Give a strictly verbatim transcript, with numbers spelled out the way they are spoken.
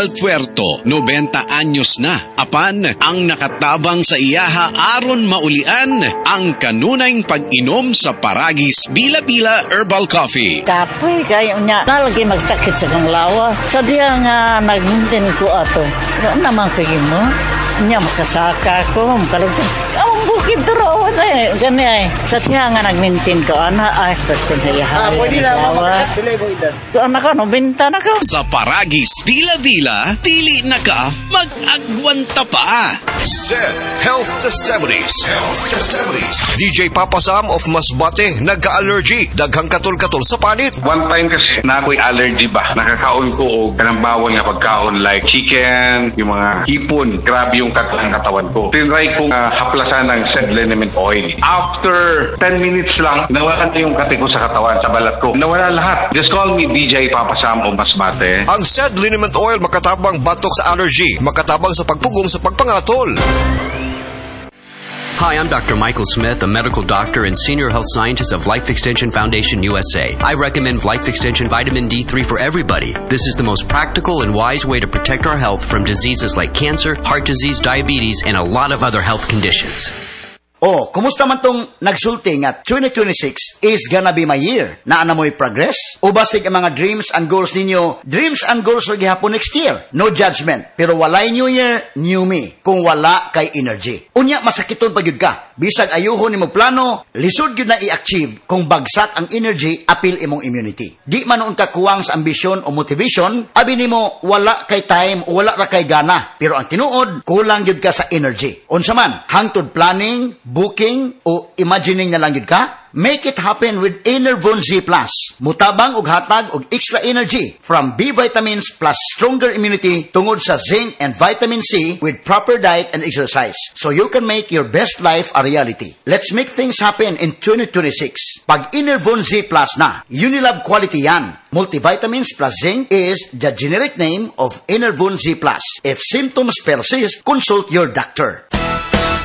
Puerto, ninety anyos na. Apan, ang nakatabang sa iyaha aron maulian ang kanunayng pag-inom sa Paragis Bila-Bila Herbal Coffee. Kapoy kayo niya. Nalagi magsakit sa kang lawa. Sa diya nga nag-maintain ko ato. Ano naman kayo mo? Niya makasaka ko. Makalag ang bukid turo. Eh, gani ay. Sa diya nga nag-maintain ko. Ana, ay, pwede na iyaha. Ah, pwede na. Pilay mo edad. So, anak ka, no, benta na ka. Sa Paragis Bila-Bila, dili na ka mag-agwanta pa. Zed Health Testimonies. Health Testimonies. D J Papa Sam of Masbate, nagka-allergy. Daghang katol-katol sa panit. One time kasi na ako'y allergy ba? Nakakaon ko o kanang bawal nga pagkaon like chicken, yung mga hipon. Grabe yung kat ng katawan ko. Tinry kong uh, haplasan ng Zed Liniment Oil. After ten minutes lang, nawala na yung kate ko sa katawan, sa balat ko. Nawala lahat. Just call me D J Papa Sam of Masbate. Ang Zed Liniment Oil makatabang batok sa allergy, makatabang sa pagpugong sa pagpangatol. Hi, I'm Doctor Michael Smith, a medical doctor and senior health scientist of Life Extension Foundation U S A. I recommend Life Extension Vitamin D three for everybody. This is the most practical and wise way to protect our health from diseases like cancer, heart disease, diabetes, and a lot of other health conditions. Oh, kumusta man tong nagsulti nga twenty twenty-six is gonna be my year? Naana mo'y progress? O basig ang mga dreams and goals ninyo? Dreams and goals lagi hapon next year. No judgment. Pero walay new year, new me. Kung wala kay energy. Unya, masakiton pa yun ka. Bisag ayuhon ni mo plano, lisod yun na i-achieve kung bagsak ang energy, apil imong immunity. Di man noon ka kuwang sa ambisyon o motivation, abi ni mo wala kay time o wala ra kay gana. Pero ang tinuod, kulang yun ka sa energy. Unsa man, hangtod planning, booking o imagining na lang yun ka? Make it happen with Enervon Z Plus. Mutabang og hatag og extra energy from B vitamins plus stronger immunity tungod sa zinc and vitamin C with proper diet and exercise. So you can make your best life a reality. Let's make things happen in twenty twenty-six. Pag Enervon Z Plus na, Unilab quality yan. Multivitamins plus zinc is the generic name of Enervon Z Plus. If symptoms persist, consult your doctor.